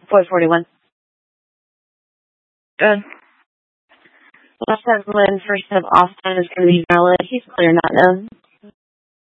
441. Good. Last have Lynn, first have Austin is going to be valid. He's clear, not known.